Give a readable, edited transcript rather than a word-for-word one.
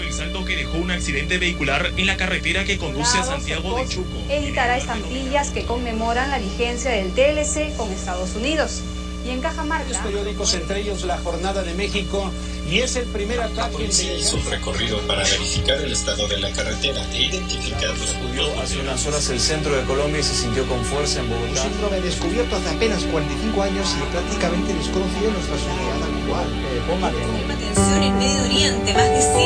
el saldo que dejó un accidente vehicular en la carretera que conduce a Santiago de Chuco. Editará estampillas que conmemoran la vigencia del TLC con Estados Unidos. Y en Cajamarca, los periódicos, entre ellos La Jornada de México, y es el primer ataque. La policía hizo un recorrido para verificar el estado de la carretera e identificar los puntos. Hace unas horas el centro de Colombia y se sintió con fuerza en Bogotá. Un síndrome descubierto hace apenas 45 años y prácticamente desconocido en nuestra sociedad actual. Atención en Medio Oriente, más de 100